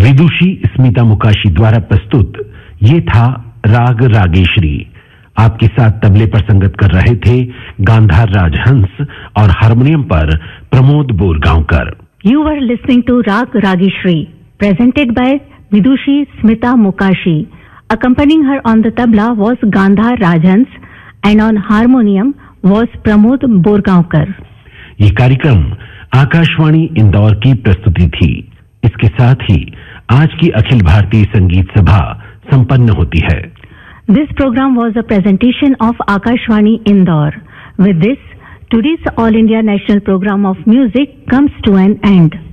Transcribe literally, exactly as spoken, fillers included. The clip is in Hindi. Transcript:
विदुषी स्मिता मुकाशी द्वारा प्रस्तुत ये था राग रागेश्वरी। आपके साथ तबले पर संगत कर रहे थे गांधार राजहंस और हारमोनियम पर Pramod Borgaonkar. You were listening to Rag Rageshri, presented by Vidushi Smita Mukashi. Accompanying her on the tabla was Gandhar Rajhans and on harmonium was Pramod Borgaonkar. ये कार्यक्रम आकाशवाणी इंदौर की प्रस्तुति थी। इसके साथ ही आज की अखिल भारतीय संगीत सभा संपन्न होती है। This program was a presentation of Akashvani Indore. With this, today's All India National Program of Music comes to an end.